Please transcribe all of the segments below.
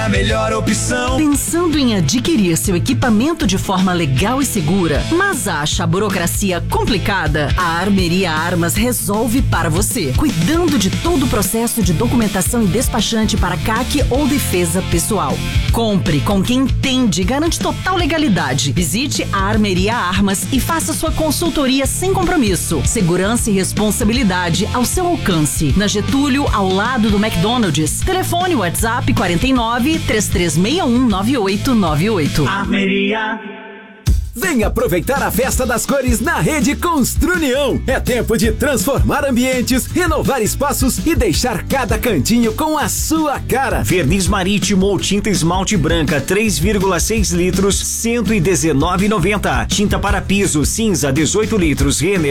a melhor opção. Pensando em adquirir seu equipamento de forma legal e segura, mas acha a burocracia complicada? A Armeria Armas resolve para você, cuidando de todo o processo de documentação e despachante para CAC ou defesa pessoal. Compre com quem entende e garante total legalidade. Visite a Armeria Armas e faça sua consultoria sem compromisso. Segurança e responsabilidade ao seu alcance. Na Getúlio, ao lado do McDonald's. Telefone WhatsApp 49 3361 9898. Armeria. Vem aproveitar a Festa das Cores na Rede Construnião. É tempo de transformar ambientes, renovar espaços e deixar cada cantinho com a sua cara. Verniz marítimo ou tinta esmalte branca 3,6 litros, R$119,90. Tinta para piso cinza 18 litros, Renner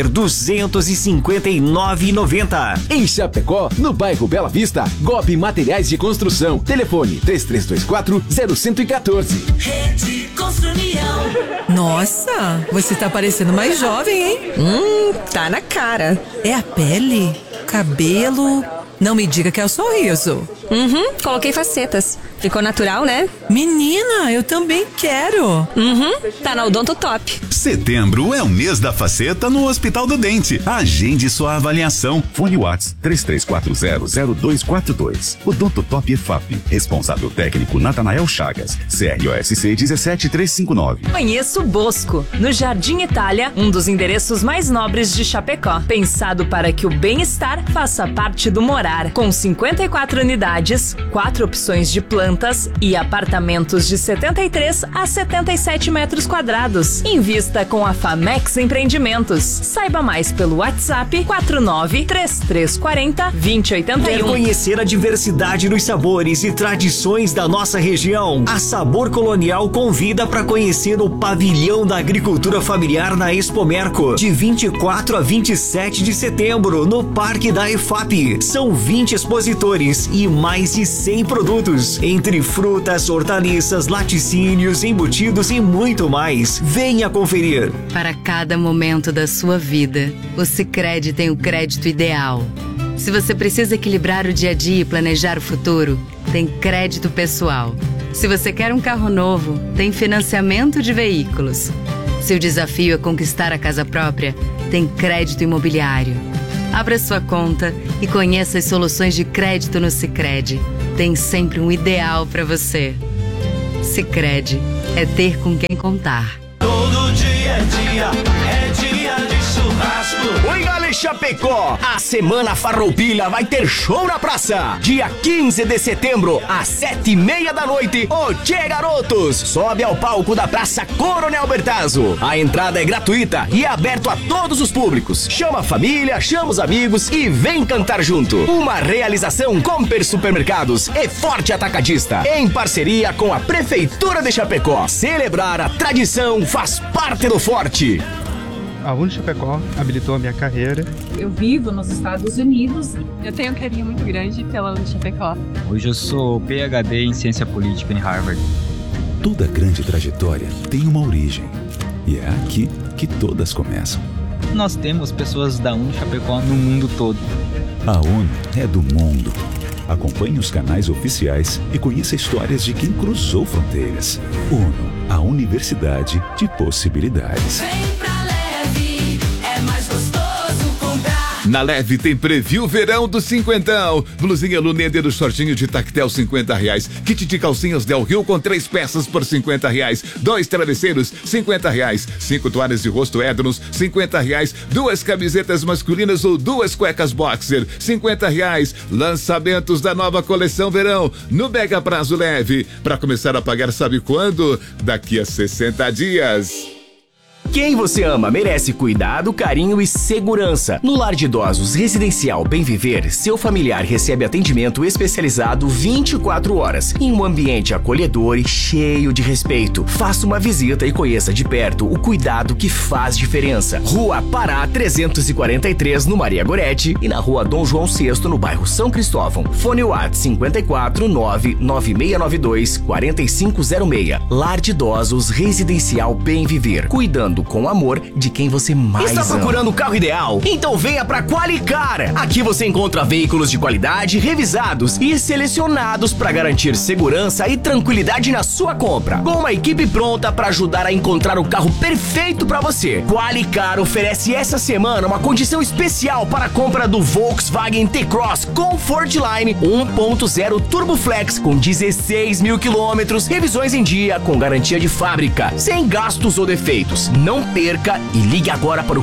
R$259,90. Em Chapecó, no bairro Bela Vista, GOB Materiais de Construção. Telefone 3324-0114. Rede Construnião. Nossa, você tá parecendo mais jovem, hein? Tá na cara. É a pele? Cabelo? Não me diga que é o sorriso. Coloquei facetas. Ficou natural, né? Menina, eu também quero. Tá na Odonto Top. Setembro é o mês da faceta no Hospital do Dente. Agende sua avaliação. Fone Whats 33400242. Odonto Top EFAP. Responsável técnico Natanael Chagas. CROSC 17359. Conheça o Bosco, no Jardim Itália, um dos endereços mais nobres de Chapecó. Pensado para que o bem-estar faça parte do morar. Com 54 unidades, 4 opções de plantas e apartamentos de 73 a 77 metros quadrados. Invista com a Famex Empreendimentos. Saiba mais pelo WhatsApp 49-3340-2081. Quer conhecer a diversidade dos sabores e tradições da nossa região? A Sabor Colonial convida para conhecer o Pavilhão da Agricultura Familiar na Expomerco, de 24 a 27 de setembro, no Parque da EFAP. São 20 expositores e mais de 100 produtos, entre frutas, hortaliças, laticínios, embutidos e muito mais. Venha conferir. Para cada momento da sua vida, o Sicredi tem o crédito ideal. Se você precisa equilibrar o dia a dia e planejar o futuro, tem crédito pessoal. Se você quer um carro novo, tem financiamento de veículos. Se o desafio é conquistar a casa própria, tem crédito imobiliário. Abra sua conta e conheça as soluções de crédito no Sicredi. Tem sempre um ideal para você. Sicredi é ter com quem contar. Todo dia é dia de churrasco. Oi, galera Chapecó! A Semana Farroupilha vai ter show na praça. Dia 15 de setembro, às 7:30 da noite. Ô, tchê, garotos! Sobe ao palco da Praça Coronel Bertazzo. A entrada é gratuita e é aberto a todos os públicos. Chama a família, chama os amigos e vem cantar junto. Uma realização Comper Supermercados e Forte Atacadista, em parceria com a Prefeitura de Chapecó. Celebrar a tradição faz parte do Forte. A Unichapecó habilitou a minha carreira. Eu vivo nos Estados Unidos. Eu tenho um carinho muito grande pela Unichapecó. Hoje eu sou PhD em Ciência Política em Harvard. Toda grande trajetória tem uma origem. E é aqui que todas começam. Nós temos pessoas da Unichapecó no mundo todo. A ONU é do mundo. Acompanhe os canais oficiais e conheça histórias de quem cruzou fronteiras. ONU, a Universidade de Possibilidades. Na Leve tem preview verão do cinquentão. Blusinha Luneder do shortinho de tactel R$50. Kit de calcinhas Del Rio com 3 peças por R$50. 2 travesseiros R$50. 5 toalhas de rosto Ednos R$50. 2 camisetas masculinas ou 2 cuecas boxer R$50. Lançamentos da nova coleção verão no Mega Prazo Leve. Para começar a pagar sabe quando? Daqui a 60 dias. Quem você ama merece cuidado, carinho e segurança. No Lar de Idosos Residencial Bem Viver, seu familiar recebe atendimento especializado 24 horas, em um ambiente acolhedor e cheio de respeito. Faça uma visita e conheça de perto o cuidado que faz diferença. Rua Pará 343, no Maria Goretti, e na Rua Dom João VI, no bairro São Cristóvão. Fone WhatsApp 54 99692 4506. Lar de Idosos Residencial Bem Viver, cuidando cuidando com amor de quem você mais ama. Está procurando o carro ideal? Então venha pra Qualicar. Aqui você encontra veículos de qualidade revisados e selecionados para garantir segurança e tranquilidade na sua compra. Com uma equipe pronta para ajudar a encontrar o carro perfeito para você. Qualicar oferece essa semana uma condição especial para a compra do Volkswagen T-Cross Comfortline 1.0 TurboFlex com 16 mil quilômetros, revisões em dia com garantia de fábrica, sem gastos ou defeitos. Não perca e ligue agora para o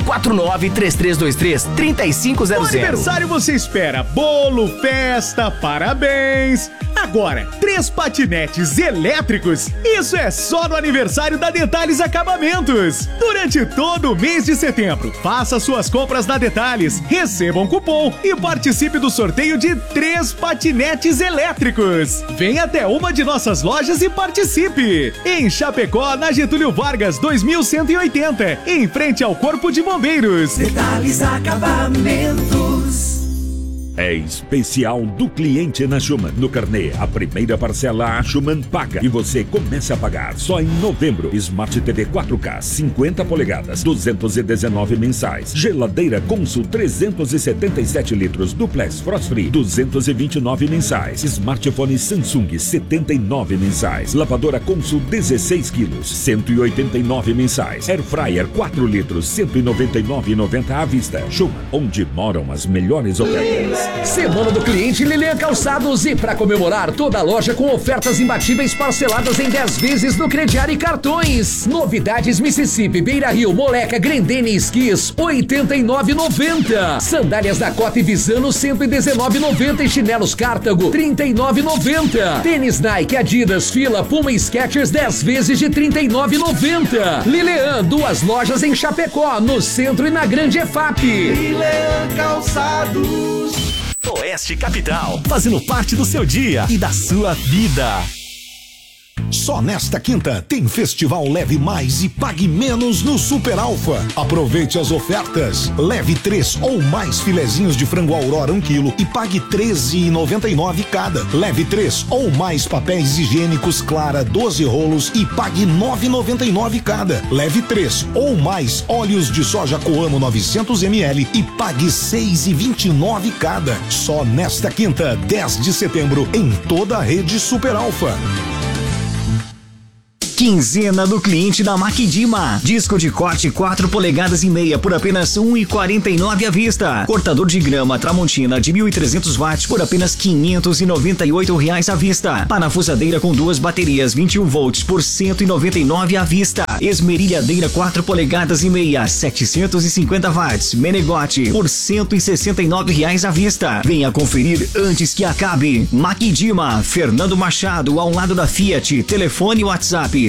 49-3323-3500. No aniversário você espera bolo, festa, parabéns. Agora, 3 patinetes elétricos, isso é só no aniversário da Detalhes Acabamentos. Durante todo o mês de setembro, faça suas compras na Detalhes, receba um cupom e participe do sorteio de 3 patinetes elétricos. Venha até uma de nossas lojas e participe. Em Chapecó, na Getúlio Vargas 2180, em frente ao Corpo de Bombeiros. Detalhes Acabamentos. É especial do cliente na Schumann. No carnê, a primeira parcela a Schumann paga e você começa a pagar só em novembro. Smart TV 4K 50 polegadas, 219 mensais. Geladeira Consul 377 litros duplex Frost Free, 229 mensais. Smartphone Samsung 79 mensais. Lavadora Consul 16 quilos, 189 mensais. Air Fryer 4 litros, 199,90 à vista. Schumann, onde moram as melhores ofertas. Semana do Cliente Lilian Calçados, e para comemorar, toda a loja com ofertas imbatíveis parceladas em 10 vezes no crediário e cartões. Novidades Mississippi, Beira Rio, Moleca, Grendene Esquis, R$89,90. Sandálias Dakota e Visano, R$119,90 e chinelos Cartago, R$39,90. Tênis Nike, Adidas, Fila, Puma e Skechers, 10 vezes de R$39,90. Lilian, 2 lojas em Chapecó, no centro e na Grande EFAP. Lilian Calçados. Oeste Capital, fazendo parte do seu dia e da sua vida. Só nesta quinta tem Festival Leve Mais e Pague Menos no Super Alfa. Aproveite as ofertas. Leve 3 ou mais filezinhos de frango Aurora 1 kg e pague R$13,99 cada. Leve 3 ou mais papéis higiênicos Clara 12 rolos e pague R$9,99 cada. Leve 3 ou mais óleos de soja Coamo 900 ml e pague R$6,29 cada. Só nesta quinta, 10 de setembro, em toda a rede Super Alfa. Quinzena do cliente da Maquidima. Disco de corte 4 polegadas e meia por apenas R$1,49 à vista. Cortador de grama Tramontina de 1.300 watts por apenas R$598 à vista. Parafusadeira com 2 baterias 21 volts por R$199 à vista. Esmerilhadeira 4 polegadas e meia 750 watts Menegote por R$169 à vista. Venha conferir antes que acabe. Maquidima, Fernando Machado, ao lado da Fiat. Telefone WhatsApp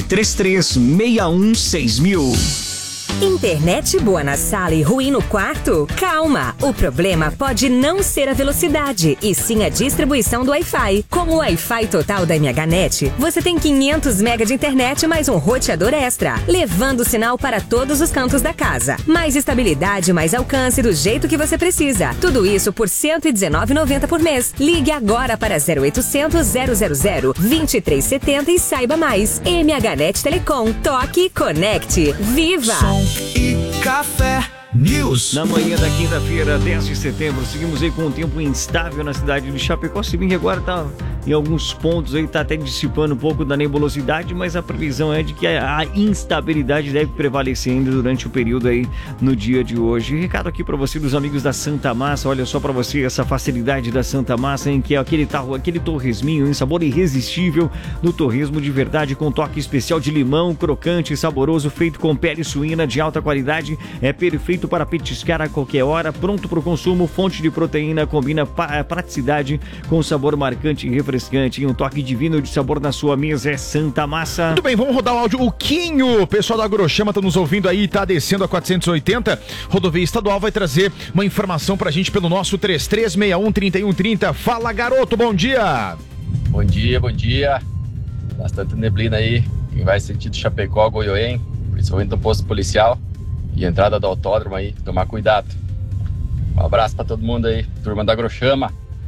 33616000. Internet boa na sala e ruim no quarto? Calma! O problema pode não ser a velocidade, e sim a distribuição do Wi-Fi. Com o Wi-Fi total da MHNet, você tem 500 MB de internet mais um roteador extra, levando o sinal para todos os cantos da casa. Mais estabilidade, mais alcance do jeito que você precisa. Tudo isso por R$119,90 por mês. Ligue agora para 0800 000 2370 e saiba mais. MHNet Telecom. Toque e conecte. Viva! E café News. Na manhã da quinta-feira, 10 de setembro, seguimos aí com um tempo instável na cidade de Chapecó. Se bem que agora tá em alguns pontos aí, tá até dissipando um pouco da nebulosidade, mas a previsão é de que a instabilidade deve prevalecer ainda durante o período aí no dia de hoje. Recado aqui para você dos amigos da Santa Massa. Olha só para você essa facilidade da Santa Massa, em que é aquele torresminho em sabor irresistível, no torresmo de verdade com toque especial de limão, crocante e saboroso, feito com pele suína de alta qualidade. É perfeito para petiscar a qualquer hora, pronto para o consumo, fonte de proteína, combina praticidade com sabor marcante e refrescante, e um toque divino de sabor na sua mesa. É Santa Massa. Muito bem, vamos rodar o áudio. O Quinho, o pessoal da Agrochama tá nos ouvindo aí, tá descendo a 480, rodovia estadual, vai trazer uma informação pra gente pelo nosso 3361-3130. Fala, garoto, bom dia! Bom dia, bom dia. Bastante neblina aí, quem vai sentido Chapecó, Goiôém, principalmente no posto policial e entrada do autódromo aí, tomar cuidado. Um abraço pra todo mundo aí, turma da Agrochama.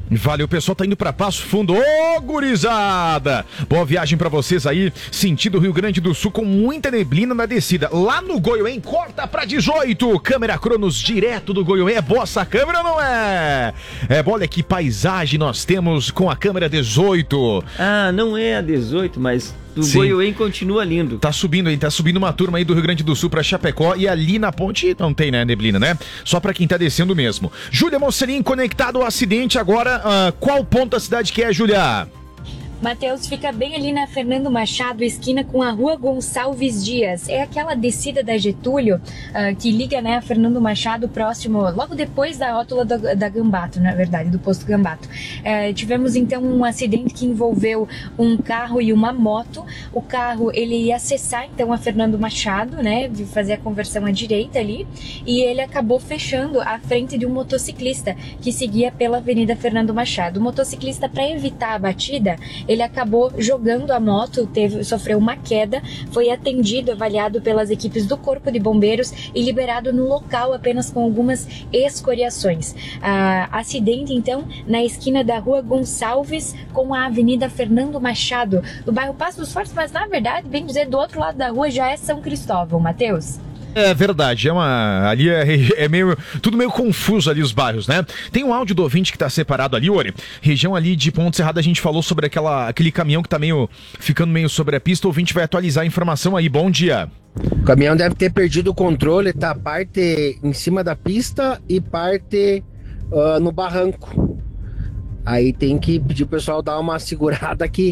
Valeu, o pessoal tá indo pra Passo Fundo. Ô, gurizada! Boa viagem pra vocês aí, sentido Rio Grande do Sul, com muita neblina na descida. Lá no Goiôém, corta pra 18. Câmera Cronos, direto do Goiôém. É boa essa câmera ou não é? É, olha que paisagem nós temos com a câmera 18. Ah, não é a 18, mas... O Goiôém continua lindo. Tá subindo uma turma aí do Rio Grande do Sul pra Chapecó e ali na ponte não tem, né, neblina, né? Só pra quem tá descendo mesmo. Júlia Mocelin, conectado ao acidente agora, qual ponto da cidade que é, Júlia? Matheus, fica bem ali na Fernando Machado, esquina com a Rua Gonçalves Dias. É aquela descida da Getúlio que liga, né, a Fernando Machado próximo, logo depois da rótula da Gambato, na verdade, do posto Gambato. Tivemos então um acidente que envolveu um carro e uma moto. O carro, ele ia acessar então a Fernando Machado, né, de fazer a conversão à direita ali, e ele acabou fechando a frente de um motociclista que seguia pela Avenida Fernando Machado. O motociclista, para evitar a batida, ele acabou jogando a moto, sofreu uma queda, foi atendido, avaliado pelas equipes do Corpo de Bombeiros e liberado no local apenas com algumas escoriações. Acidente, então, na esquina da Rua Gonçalves com a Avenida Fernando Machado, do bairro Passo dos Fortes, mas na verdade, bem dizer, do outro lado da rua já é São Cristóvão, Matheus. É verdade, ali é tudo meio confuso ali os bairros, né? Tem um áudio do ouvinte que tá separado ali, Ori. Região ali de Ponte Serrada, a gente falou sobre aquele caminhão que tá ficando meio sobre a pista. O ouvinte vai atualizar a informação aí. Bom dia. O caminhão deve ter perdido o controle, tá parte em cima da pista e parte no barranco. Aí tem que pedir o pessoal dar uma segurada que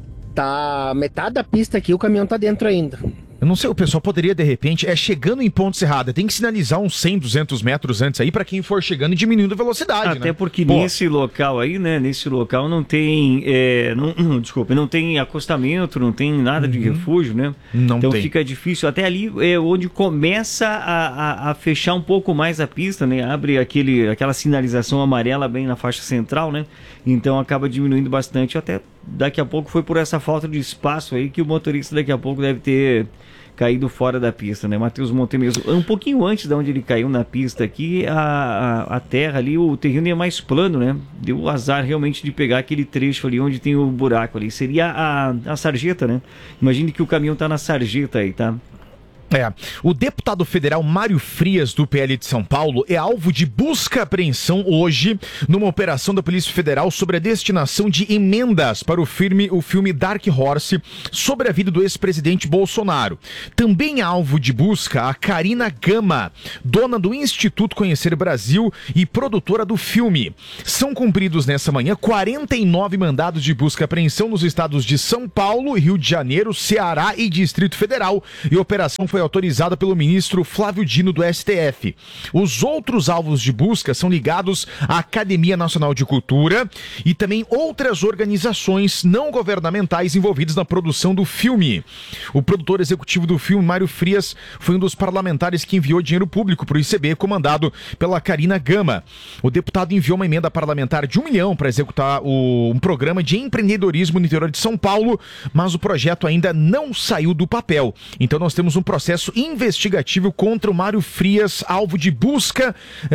tá metade da pista aqui, o caminhão tá dentro ainda. Eu não sei, o pessoal poderia, de repente, chegando em Ponte Serrada, tem que sinalizar uns 100, 200 metros antes aí, pra quem for chegando e diminuindo a velocidade, Até né? porque nesse local aí, né, não tem, não tem acostamento, não tem nada de refúgio, né? Não então tem. Fica difícil, até ali é onde começa a fechar um pouco mais a pista, né? Abre aquela sinalização amarela bem na faixa central, né? Então acaba diminuindo bastante, até daqui a pouco foi por essa falta de espaço aí que o motorista daqui a pouco deve ter caído fora da pista, né? Matheus Montemeso, um pouquinho antes de onde ele caiu na pista aqui, a terra ali, o terreno é mais plano, né? Deu o azar realmente de pegar aquele trecho ali onde tem o buraco ali. Seria a sarjeta, né? Imagine que o caminhão tá na sarjeta aí, tá? O deputado federal Mário Frias, do PL de São Paulo, é alvo de busca e apreensão hoje numa operação da Polícia Federal sobre a destinação de emendas para o filme Dark Horse sobre a vida do ex-presidente Bolsonaro. Também é alvo de busca a Karina Gama, dona do Instituto Conhecer Brasil e produtora do filme. São cumpridos nessa manhã 49 mandados de busca e apreensão nos estados de São Paulo, Rio de Janeiro, Ceará e Distrito Federal, e a operação foi autorizada pelo ministro Flávio Dino do STF. Os outros alvos de busca são ligados à Academia Nacional de Cultura e também outras organizações não governamentais envolvidas na produção do filme. O produtor executivo do filme, Mário Frias, foi um dos parlamentares que enviou dinheiro público para o ICB, comandado pela Karina Gama. O deputado enviou uma emenda parlamentar de R$1 milhão para executar um programa de empreendedorismo no interior de São Paulo, mas o projeto ainda não saiu do papel. Então nós temos um processo investigativo contra o Mário Frias, alvo de busca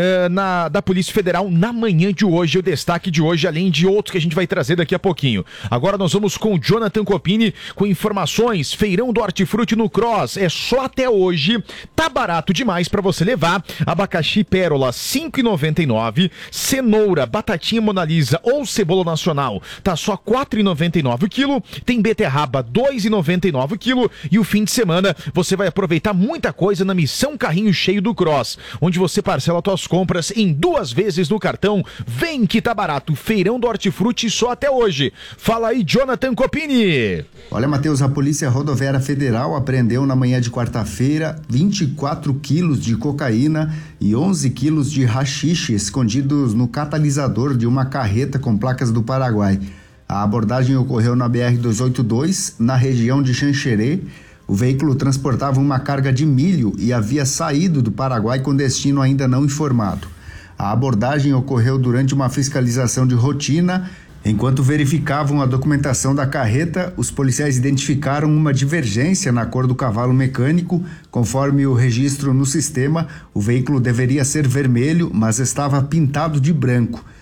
da Polícia Federal na manhã de hoje. O destaque de hoje, além de outros que a gente vai trazer daqui a pouquinho. Agora nós vamos com o Jonathan Copini com informações. Feirão do Hortifruti no Cross é só até hoje. Tá barato demais para você levar. Abacaxi Pérola 5,99. Cenoura, batatinha Monalisa ou cebola nacional tá só 4,99 o quilo. Tem beterraba 2,99 o quilo. E o fim de semana você vai aproveitar muita coisa na Missão Carrinho Cheio do Cross, onde você parcela suas compras em 2 vezes no cartão. Vem que tá barato. Feirão do Hortifruti só até hoje. Fala aí, Jonathan Copini. Olha, Matheus, a Polícia Rodoviária Federal apreendeu na manhã de quarta-feira 24 quilos de cocaína e 11 quilos de haxixe escondidos no catalisador de uma carreta com placas do Paraguai. A abordagem ocorreu na BR-282, na região de Xanxerê. O veículo transportava uma carga de milho e havia saído do Paraguai com destino ainda não informado. A abordagem ocorreu durante uma fiscalização de rotina. Enquanto verificavam a documentação da carreta, os policiais identificaram uma divergência na cor do cavalo mecânico. Conforme o registro no sistema, o veículo deveria ser vermelho, mas estava pintado de branco.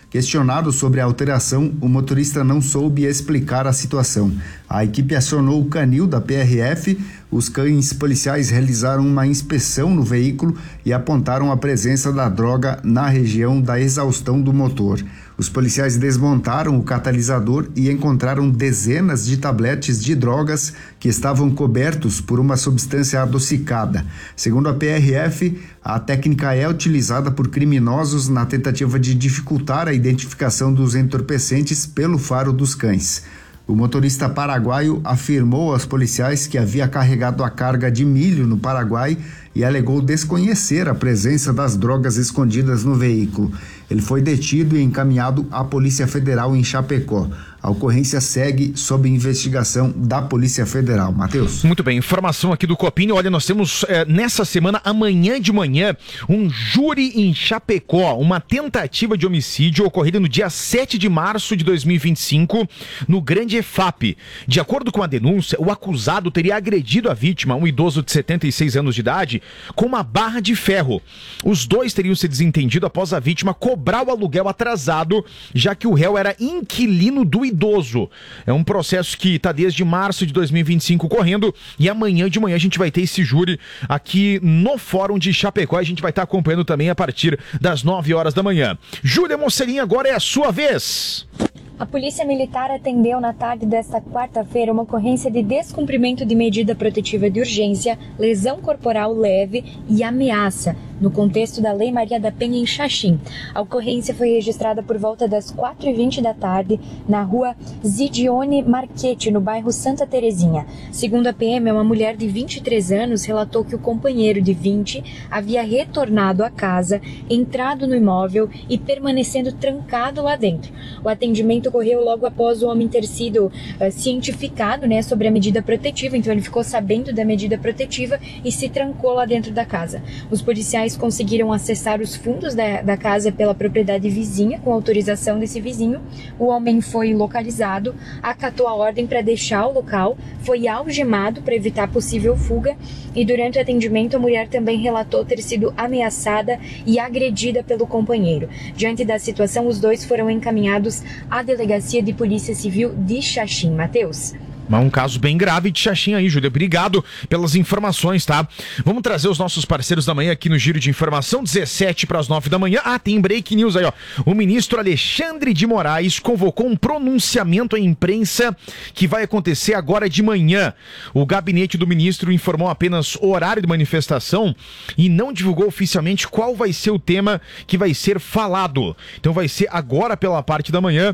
Questionado sobre a alteração, o motorista não soube explicar a situação. A equipe acionou o canil da PRF, os cães policiais realizaram uma inspeção no veículo e apontaram a presença da droga na região da exaustão do motor. Os policiais desmontaram o catalisador e encontraram dezenas de tabletes de drogas que estavam cobertos por uma substância adocicada. Segundo a PRF, a técnica é utilizada por criminosos na tentativa de dificultar a identificação dos entorpecentes pelo faro dos cães. O motorista paraguaio afirmou aos policiais que havia carregado a carga de milho no Paraguai e alegou desconhecer a presença das drogas escondidas no veículo. Ele foi detido e encaminhado à Polícia Federal em Chapecó. A ocorrência segue sob investigação da Polícia Federal. Matheus. Muito bem, informação aqui do Copinho. Olha, nós temos nessa semana, amanhã de manhã, um júri em Chapecó, uma tentativa de homicídio ocorrida no dia 7 de março de 2025, no Grande EFAP. De acordo com a denúncia, o acusado teria agredido a vítima, um idoso de 76 anos de idade, com uma barra de ferro. Os dois teriam se desentendido após a vítima cobrar o aluguel atrasado, já que o réu era inquilino do idoso. É um processo que está desde março de 2025 correndo e amanhã de manhã a gente vai ter esse júri aqui no Fórum de Chapecó. A gente vai estar acompanhando também a partir das 9 horas da manhã. Júlia Mocelinha, agora é a sua vez. A Polícia Militar atendeu na tarde desta quarta-feira uma ocorrência de descumprimento de medida protetiva de urgência, lesão corporal leve e ameaça, no contexto da Lei Maria da Penha em Xaxim. A ocorrência foi registrada por volta das 4h20 da tarde na rua Zidione Marchetti, no bairro Santa Terezinha. Segundo a PM, uma mulher de 23 anos relatou que o companheiro de 20 havia retornado à casa, entrado no imóvel e permanecendo trancado lá dentro. O atendimento ocorreu logo após o homem ter sido cientificado, sobre a medida protetiva, então ele ficou sabendo da medida protetiva e se trancou lá dentro da casa. Os policiais conseguiram acessar os fundos da casa pela propriedade vizinha, com autorização desse vizinho. O homem foi localizado, acatou a ordem para deixar o local, foi algemado para evitar possível fuga e durante o atendimento a mulher também relatou ter sido ameaçada e agredida pelo companheiro. Diante da situação, os dois foram encaminhados à Delegacia de Polícia Civil de Xaxim. Matheus. Um caso bem grave de Xaxim aí, Júlia. Obrigado pelas informações, tá? Vamos trazer os nossos parceiros da manhã aqui no Giro de Informação, 17 para as 9 da manhã. Tem break news aí, ó. O ministro Alexandre de Moraes convocou um pronunciamento à imprensa que vai acontecer agora de manhã. O gabinete do ministro informou apenas o horário de manifestação e não divulgou oficialmente qual vai ser o tema que vai ser falado. Então vai ser agora pela parte da manhã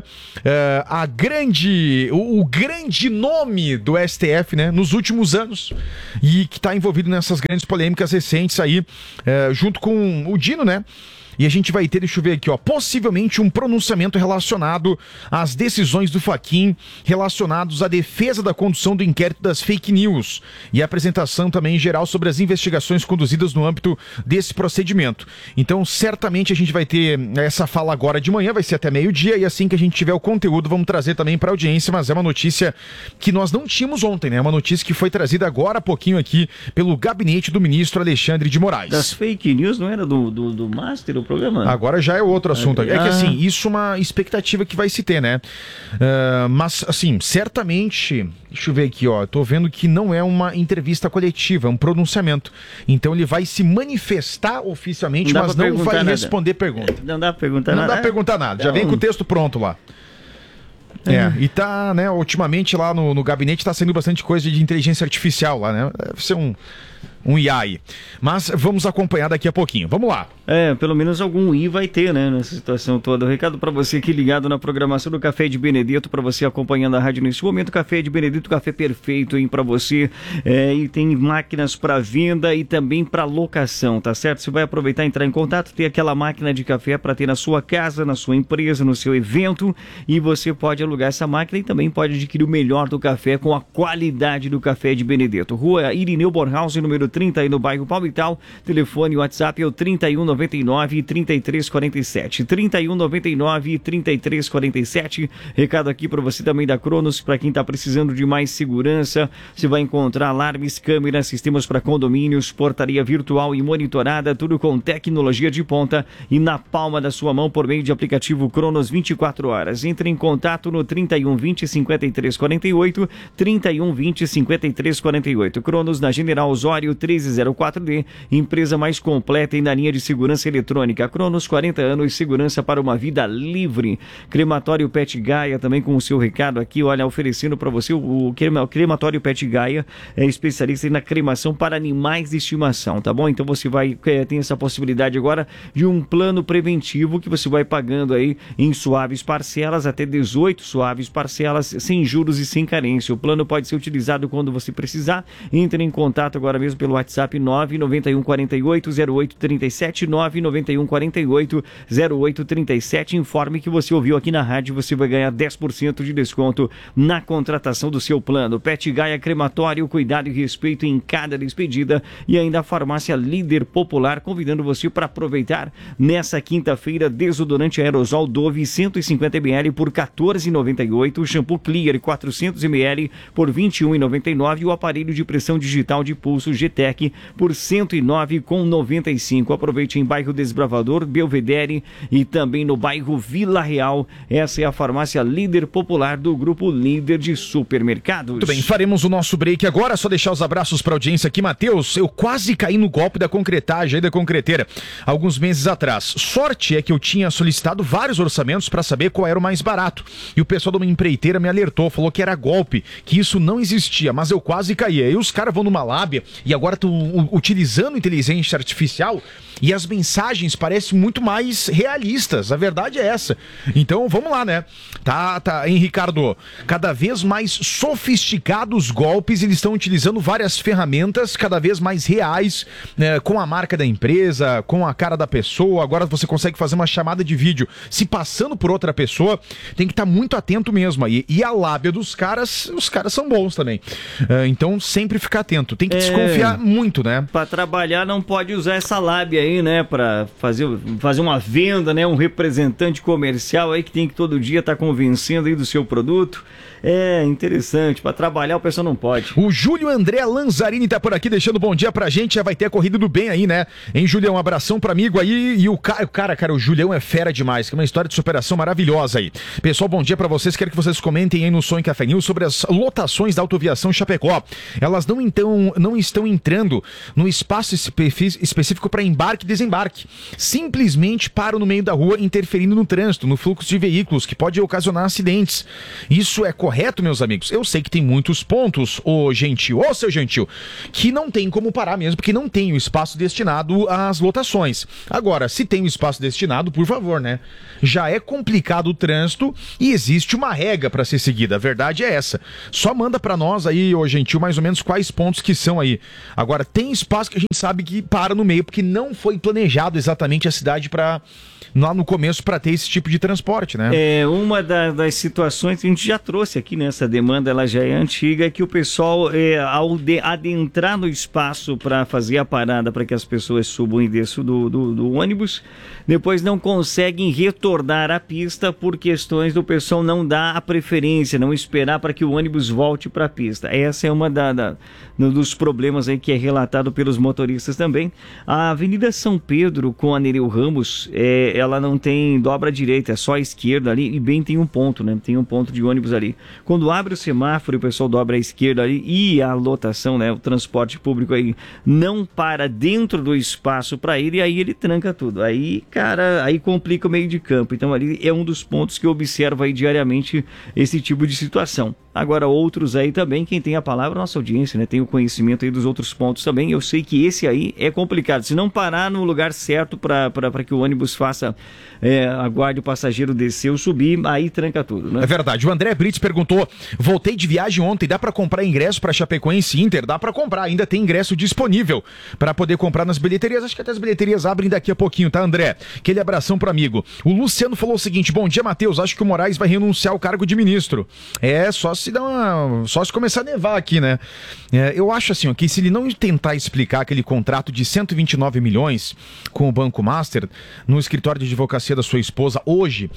o grande nome do STF, nos últimos anos, e que está envolvido nessas grandes polêmicas recentes aí, junto com o Dino, E a gente vai ter, deixa eu ver aqui, possivelmente um pronunciamento relacionado às decisões do Fachin relacionados à defesa da condução do inquérito das fake news e a apresentação também em geral sobre as investigações conduzidas no âmbito desse procedimento. Então, certamente a gente vai ter essa fala agora de manhã, vai ser até meio-dia, e assim que a gente tiver o conteúdo, vamos trazer também para a audiência, mas é uma notícia que nós não tínhamos ontem, É uma notícia que foi trazida agora há pouquinho aqui pelo gabinete do ministro Alexandre de Moraes. Das fake news não era do Master, o programa? Agora já é outro assunto. É que assim, isso é uma expectativa que vai se ter, mas assim, certamente, deixa eu ver aqui, tô vendo que não é uma entrevista coletiva, é um pronunciamento. Então ele vai se manifestar oficialmente, mas não vai responder pergunta. Não dá pra perguntar nada. Não dá pra perguntar nada, já vem com o texto pronto lá. E tá, ultimamente lá no gabinete tá saindo bastante coisa de inteligência artificial lá, Deve ser um IA aí. Mas vamos acompanhar daqui a pouquinho. Vamos lá. Pelo menos algum I vai ter, nessa situação toda. Recado para você aqui ligado na programação do Café de Benedito, para você acompanhando a rádio nesse momento. Café de Benedito, café perfeito, para você. E tem máquinas para venda e também para locação, tá certo? Você vai aproveitar e entrar em contato, ter aquela máquina de café para ter na sua casa, na sua empresa, no seu evento, e você pode alugar essa máquina e também pode adquirir o melhor do café com a qualidade do Café de Benedito. Rua Irineu Bornhaus, número 30 aí no bairro Palmital. Telefone e WhatsApp é o 3199-3347. 3199-3347. Recado aqui para você também da Cronos, para quem está precisando de mais segurança. Você vai encontrar alarmes, câmeras, sistemas para condomínios, portaria virtual e monitorada, tudo com tecnologia de ponta e na palma da sua mão por meio de aplicativo Cronos 24 horas. Entre em contato no 3120-5348, 3120-5348. Cronos na General Osório 1304D, empresa mais completa e na linha de segurança eletrônica. Cronos, 40 anos, segurança para uma vida livre. Crematório Pet Gaia também com o seu recado aqui, olha, oferecendo para você o Crematório Pet Gaia, é especialista na cremação para animais de estimação, tá bom? Então você vai ter essa possibilidade agora de um plano preventivo que você vai pagando aí em suaves parcelas, até 18 suaves parcelas, sem juros e sem carência. O plano pode ser utilizado quando você precisar. Entre em contato agora mesmo pelo WhatsApp 991480837, 991480837. Informe que você ouviu aqui na rádio, você vai ganhar 10% de desconto na contratação do seu plano. Pet Gaia Crematório, cuidado e respeito em cada despedida. E ainda a farmácia Líder Popular, convidando você para aproveitar nessa quinta-feira desodorante aerosol Dove 150ml por R$14,98, shampoo Clear 400ml por R$21,99 e o aparelho de pressão digital de pulso GTEC por R$109,95. Aproveite em bairro Desbravador, Belvedere e também no bairro Vila Real. Essa é a farmácia Líder Popular do Grupo Líder de Supermercados. Muito bem, faremos o nosso break agora, só deixar os abraços para a audiência aqui. Matheus, eu quase caí no golpe da concretagem aí da concreteira alguns meses atrás. Sorte é que eu tinha solicitado vários orçamentos para saber qual era o mais barato. E o pessoal de uma empreiteira me alertou, falou que era golpe, que isso não existia, mas eu quase caí. Aí os caras vão numa lábia e agora estão utilizando inteligência artificial e as mensagens parecem muito mais realistas. A verdade é essa. Então vamos lá, né? Tá, hein, Ricardo? Cada vez mais sofisticados golpes, eles estão utilizando várias ferramentas cada vez mais reais, né, com a marca da empresa, com a cara da pessoa. Agora você consegue fazer uma chamada de vídeo se passando por outra pessoa. Tem que estar muito atento mesmo aí. E a lábia dos caras, os caras são bons também. Então sempre ficar atento. Tem que desconfiar muito, né? Para trabalhar não pode usar essa lábia aí, né? Para fazer uma venda, né? Um representante comercial aí que tem que todo dia estar convencendo aí do seu produto. É interessante, para trabalhar o pessoal não pode. O Júlio André Lanzarini tá por aqui deixando bom dia pra gente, já vai ter a corrida do bem aí, né? Hein, Julião, um abração pro amigo aí. E o cara, o Julião é fera demais, que é uma história de superação maravilhosa aí. Pessoal, bom dia pra vocês, quero que vocês comentem aí no Som em Café News sobre as lotações da Autoviação Chapecó. Elas não estão entrando no espaço específico para embarque e desembarque. Simplesmente param no meio da rua, interferindo no trânsito, no fluxo de veículos, que pode ocasionar acidentes. Isso é correto, meus amigos? Eu sei que tem muitos pontos, seu Gentil, que não tem como parar mesmo, porque não tem o espaço destinado às lotações. Agora, se tem o espaço destinado, por favor, né? Já é complicado o trânsito e existe uma regra para ser seguida. A verdade é essa. Só manda para nós aí, Gentil, mais ou menos quais pontos que são aí. Agora, tem espaço que a gente sabe que para no meio, porque não foi planejado exatamente a cidade lá no começo para ter esse tipo de transporte, né? É uma das situações que a gente já trouxe aqui nessa demanda, ela já é antiga, é que o pessoal, ao adentrar no espaço para fazer a parada para que as pessoas subam e desçam do ônibus, depois não conseguem retornar à pista por questões do pessoal não dar a preferência, não esperar para que o ônibus volte para a pista. Essa é uma dos problemas aí que é relatado pelos motoristas também. A Avenida São Pedro com a Nereu Ramos, ela não tem dobra direita, é só a esquerda ali e bem tem um ponto, né? Tem um ponto de ônibus ali. Quando abre o semáforo e o pessoal dobra à esquerda ali e a lotação, né? O transporte público aí não para dentro do espaço para ele e aí ele tranca tudo. Aí, cara, aí complica o meio de campo. Então ali é um dos pontos que eu observo aí diariamente esse tipo de situação. Agora outros aí também, quem tem a palavra é a nossa audiência, né? Tem o conhecimento aí dos outros pontos também. Eu sei que esse aí é complicado. Se não parar no lugar certo para que o ônibus faça, aguarde o passageiro descer ou subir, aí tranca tudo, né? É verdade. O André Brits perguntou, voltei de viagem ontem, dá para comprar ingresso para Chapecoense Inter? Dá para comprar, ainda tem ingresso disponível para poder comprar nas bilheterias. Acho que até as bilheterias abrem daqui a pouquinho, tá, André? Aquele abração pro amigo. O Luciano falou o seguinte, bom dia, Matheus, acho que o Moraes vai renunciar ao cargo de ministro. É, só se se começar a nevar aqui, né? Eu acho assim, que se ele não tentar explicar aquele contrato de 129 milhões com o Banco Master no escritório de advocacia da sua esposa hoje,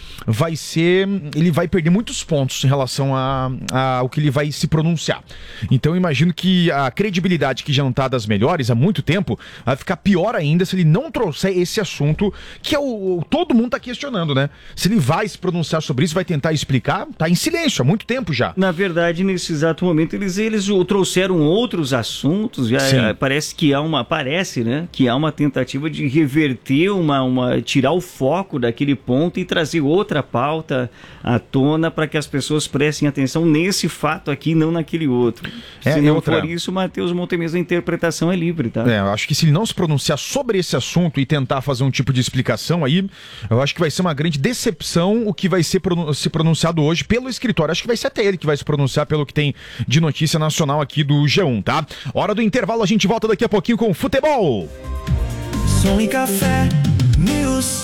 ele vai perder muitos pontos em relação ao que ele vai se pronunciar. Então eu imagino que a credibilidade que já não tá das melhores há muito tempo vai ficar pior ainda se ele não trouxer esse assunto que todo mundo tá questionando, né? Se ele vai se pronunciar sobre isso, vai tentar explicar, tá em silêncio há muito tempo já. Na verdade, nesse exato momento, eles trouxeram outros assuntos, já parece que há uma tentativa de reverter, tirar o foco daquele ponto e trazer outra pauta à tona para que as pessoas prestem atenção nesse fato aqui, não naquele outro. Se não for isso, Matheus Montemesa, a interpretação é livre, tá? Eu acho que se ele não se pronunciar sobre esse assunto e tentar fazer um tipo de explicação aí, eu acho que vai ser uma grande decepção o que vai ser pronunciado hoje pelo escritório. Acho que vai ser até ele que vai se pronunciar pelo que tem de notícia nacional aqui do G1, tá? Hora do intervalo, a gente volta daqui a pouquinho com futebol. Som e Café News.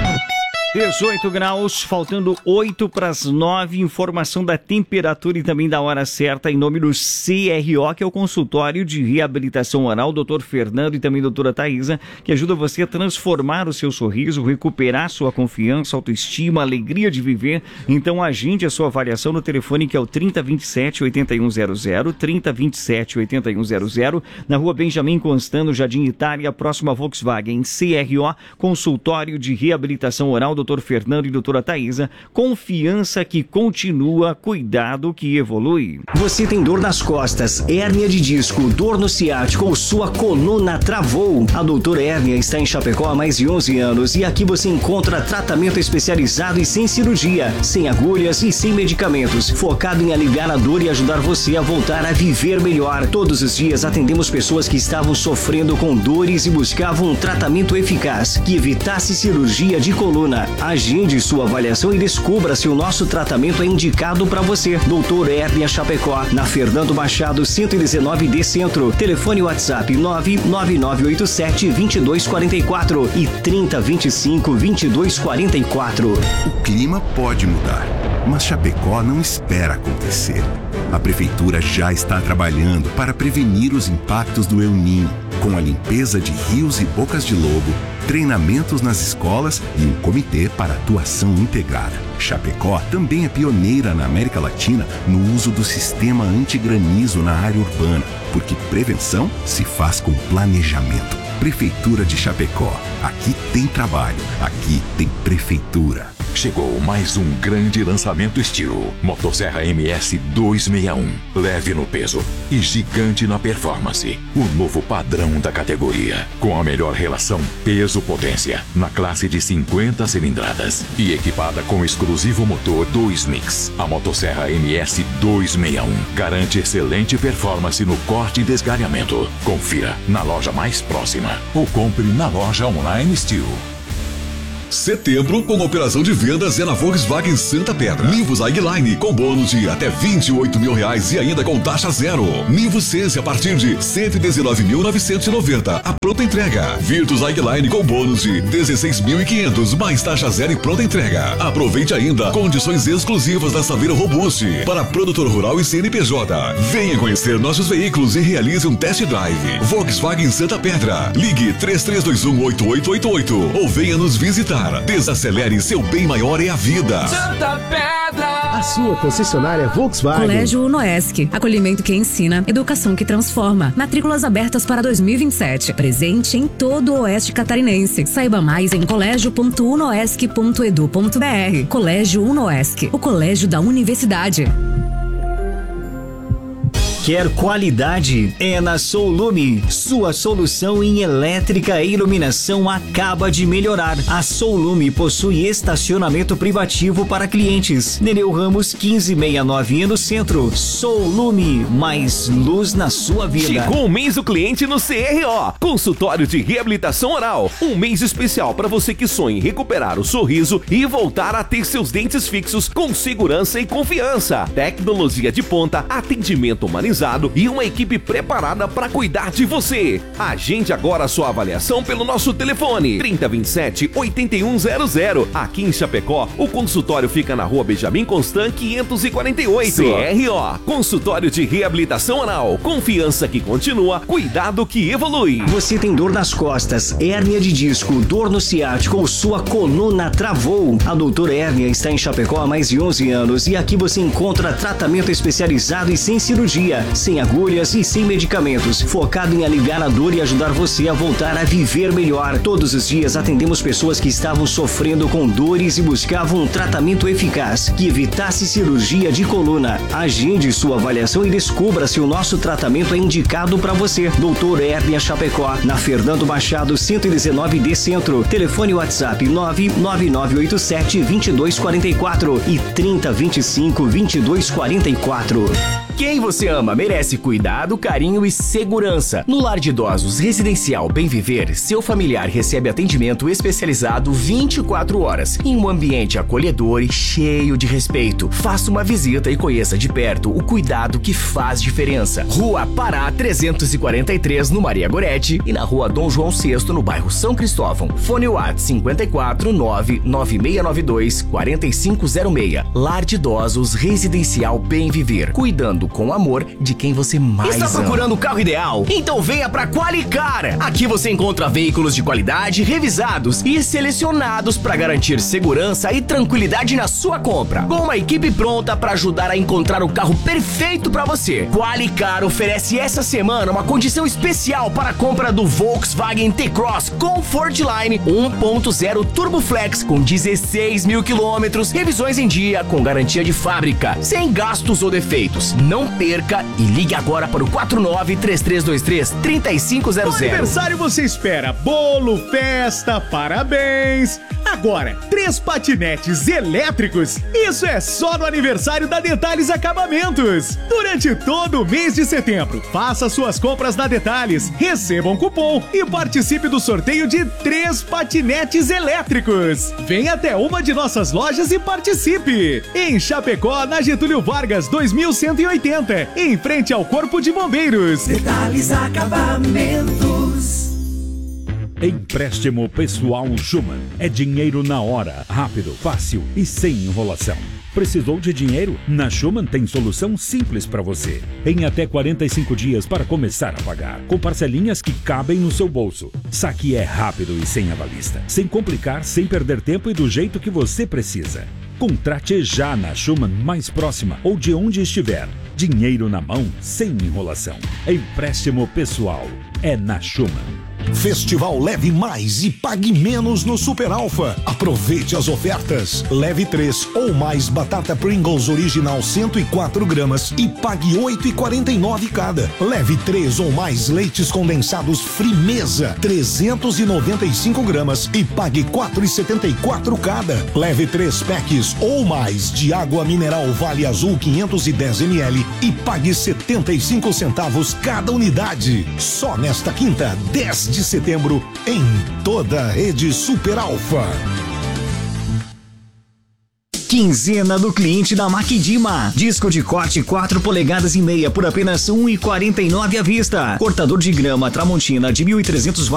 18 graus, faltando 8 para as 9, informação da temperatura e também da hora certa em nome do CRO, que é o consultório de reabilitação oral, Dr. Fernando e também doutora Thaisa, que ajuda você a transformar o seu sorriso, recuperar sua confiança, autoestima, alegria de viver. Então agende a sua avaliação no telefone que é o 3027-8100, 3027-8100, na rua Benjamin Constant, Jardim Itália, próximo a Volkswagen. CRO, consultório de reabilitação oral, Dr. Fernando e doutora Thaisa, confiança que continua, cuidado que evolui. Você tem dor nas costas, hérnia de disco, dor no ciático ou sua coluna travou? A Doutora Hérnia está em Chapecó há mais de 11 anos e aqui você encontra tratamento especializado e sem cirurgia, sem agulhas e sem medicamentos, focado em aliviar a dor e ajudar você a voltar a viver melhor. Todos os dias atendemos pessoas que estavam sofrendo com dores e buscavam um tratamento eficaz que evitasse cirurgia de coluna. Agende sua avaliação e descubra se o nosso tratamento é indicado para você. Doutor Hérnia Chapecó, na Fernando Machado 119D Centro. Telefone WhatsApp 99987-2244 e 3025-2244. O clima pode mudar, mas Chapecó não espera acontecer. A Prefeitura já está trabalhando para prevenir os impactos do El Niño, com a limpeza de rios e bocas de lobo, treinamentos nas escolas e um comitê para atuação integrada. Chapecó também é pioneira na América Latina no uso do sistema antigranizo na área urbana, porque prevenção se faz com planejamento. Prefeitura de Chapecó. Aqui tem trabalho, aqui tem prefeitura. Chegou mais um grande lançamento estilo. Motosserra MS 261. Leve no peso e gigante na performance. O novo padrão da categoria. Com a melhor relação peso-potência na classe de 50 cilindradas. E equipada com exclusivo motor 2Mix. A Motosserra MS 261 garante excelente performance no corte e desgalhamento. Confira na loja mais próxima ou compre na loja online Steel. Setembro, com operação de vendas, é na Volkswagen Santa Pedra. Nivus Eyeline, com bônus de até R$28 mil e ainda com taxa zero. Nivus Sense a partir de R$119.990, a pronta entrega. Virtus Eyeline com bônus de R$16.500, mais taxa zero e pronta entrega. Aproveite ainda condições exclusivas da Saveiro Robust para produtor rural e CNPJ. Venha conhecer nossos veículos e realize um test drive. Volkswagen Santa Pedra. Ligue 3321-8888 ou venha nos visitar. Desacelere, seu bem maior é a vida. Santa Pedra. A sua concessionária Volkswagen. Colégio Unoesc. Acolhimento que ensina, educação que transforma. Matrículas abertas para 2027. Presente em todo o Oeste Catarinense. Saiba mais em colégio.unoesc.edu.br. Colégio Unoesc, o colégio da universidade. Quer qualidade? É na Soulume. Sua solução em elétrica e iluminação acaba de melhorar. A Soulume possui estacionamento privativo para clientes. Nereu Ramos 1569 no centro. Soulume, mais luz na sua vida. Chegou o mês do cliente no CRO, consultório de reabilitação oral. Um mês especial para você que sonha em recuperar o sorriso e voltar a ter seus dentes fixos com segurança e confiança. Tecnologia de ponta, atendimento humanizado especializado e uma equipe preparada para cuidar de você. Agende agora a sua avaliação pelo nosso telefone 3027-8100. Aqui em Chapecó, o consultório fica na Rua Benjamin Constant 548. CRO, Consultório de Reabilitação Oral. Confiança que continua, cuidado que evolui. Você tem dor nas costas, hérnia de disco, dor no ciático ou sua coluna travou? A Doutora Hérnia está em Chapecó há mais de 11 anos e aqui você encontra tratamento especializado e sem cirurgia, sem agulhas e sem medicamentos, focado em aliviar a dor e ajudar você a voltar a viver melhor. Todos os dias atendemos pessoas que estavam sofrendo com dores e buscavam um tratamento eficaz que evitasse cirurgia de coluna. Agende sua avaliação e descubra se o nosso tratamento é indicado para você. Doutor Hérnia Chapecó, na Fernando Machado 119D Centro. Telefone WhatsApp 99987-2244 e 3025-2244. Quem você ama merece cuidado, carinho e segurança. No Lar de Idosos Residencial Bem Viver, seu familiar recebe atendimento especializado 24 horas, em um ambiente acolhedor e cheio de respeito. Faça uma visita e conheça de perto o cuidado que faz diferença. Rua Pará 343, no Maria Goretti, e na Rua Dom João VI, no bairro São Cristóvão. Fone WhatsApp 549-9692-4506. Lar de Idosos Residencial Bem Viver, cuidando com amor de quem você mais ama. Está procurando o carro ideal? Então venha para Qualicar. Aqui você encontra veículos de qualidade revisados e selecionados para garantir segurança e tranquilidade na sua compra, com uma equipe pronta para ajudar a encontrar o carro perfeito para você. Qualicar oferece essa semana uma condição especial para a compra do Volkswagen T-Cross Comfortline 1.0 Turbo Flex com 16 mil quilômetros, revisões em dia com garantia de fábrica, sem gastos ou defeitos. Não perca e ligue agora para o 49-3323-3500. No aniversário você espera bolo, festa, parabéns. Agora, 3 patinetes elétricos. Isso é só no aniversário da Detalhes Acabamentos. Durante todo o mês de setembro, faça suas compras na Detalhes, receba um cupom e participe do sorteio de 3 patinetes elétricos. Venha até uma de nossas lojas e participe. Em Chapecó, na Getúlio Vargas 2180, em frente ao Corpo de Bombeiros. Detalhes Acabamentos. Empréstimo Pessoal Schumann. É dinheiro na hora, rápido, fácil e sem enrolação. Precisou de dinheiro? Na Schumann tem solução simples para você. Em até 45 dias para começar a pagar, com parcelinhas que cabem no seu bolso. Saque é rápido e sem avalista, sem complicar, sem perder tempo e do jeito que você precisa. Contrate já na Schumann mais próxima ou de onde estiver. Dinheiro na mão, sem enrolação. Empréstimo pessoal é na Schumann. Festival Leve Mais e Pague Menos no Super Alfa. Aproveite as ofertas. Leve 3 ou mais batata Pringles original 104 gramas e pague R$ 8,49 cada. Leve 3 ou mais leites condensados Frimeza 395 gramas e pague R$ 4,74 cada. Leve 3 packs ou mais de água mineral Vale Azul 510 ml e pague 75 centavos cada unidade. Só nesta quinta, 10 de setembro, em toda a rede Super Alfa. Quinzena do cliente da Maquidima. Disco de corte 4 polegadas e meia por apenas R$ 1,49 à vista. Cortador de grama Tramontina de 1.300 watts